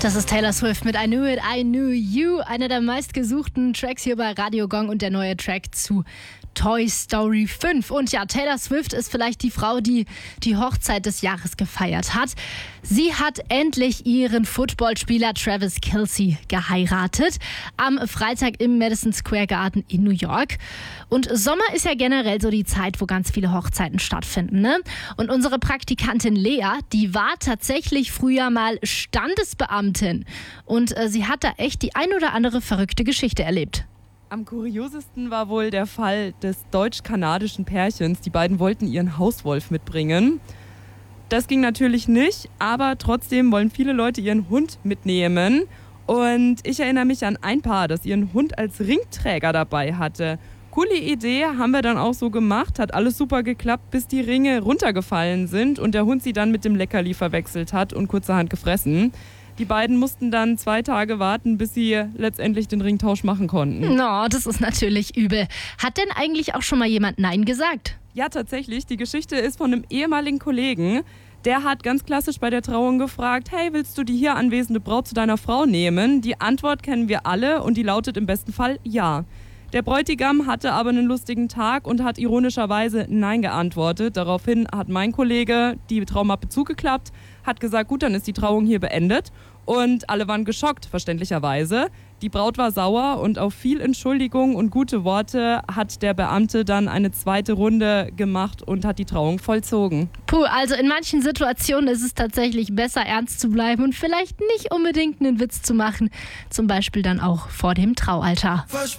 Das ist Taylor Swift mit I Knew It, I Knew You, einer der meistgesuchten Tracks hier bei Radio Gong und der neue Track zu Toy Story 5. Und ja, Taylor Swift ist vielleicht die Frau, die die Hochzeit des Jahres gefeiert hat. Sie hat endlich ihren Footballspieler Travis Kelce geheiratet am Freitag im Madison Square Garden in New York. Und Sommer ist ja generell so die Zeit, wo ganz viele Hochzeiten stattfinden, ne? Und unsere Praktikantin Lea, die war tatsächlich früher mal Standesbeamtin. Und sie hat da echt die ein oder andere verrückte Geschichte erlebt. Am kuriosesten war wohl der Fall des deutsch-kanadischen Pärchens. Die beiden wollten ihren Hauswolf mitbringen. Das ging natürlich nicht, aber trotzdem wollen viele Leute ihren Hund mitnehmen. Und ich erinnere mich an ein Paar, das ihren Hund als Ringträger dabei hatte. Coole Idee, haben wir dann auch so gemacht, hat alles super geklappt, bis die Ringe runtergefallen sind und der Hund sie dann mit dem Leckerli verwechselt hat und kurzerhand gefressen. Die beiden mussten dann 2 Tage warten, bis sie letztendlich den Ringtausch machen konnten. No, das ist natürlich übel. Hat denn eigentlich auch schon mal jemand Nein gesagt? Ja, tatsächlich. Die Geschichte ist von einem ehemaligen Kollegen. Der hat ganz klassisch bei der Trauung gefragt, hey, willst du die hier anwesende Braut zu deiner Frau nehmen? Die Antwort kennen wir alle und die lautet im besten Fall ja. Der Bräutigam hatte aber einen lustigen Tag und hat ironischerweise Nein geantwortet. Daraufhin hat mein Kollege die Traumappe zugeklappt, hat gesagt, gut, dann ist die Trauung hier beendet. Und alle waren geschockt, verständlicherweise. Die Braut war sauer und auf viel Entschuldigung und gute Worte hat der Beamte dann eine 2. Runde gemacht und hat die Trauung vollzogen. Puh, also in manchen Situationen ist es tatsächlich besser, ernst zu bleiben und vielleicht nicht unbedingt einen Witz zu machen. Zum Beispiel dann auch vor dem Traualtar.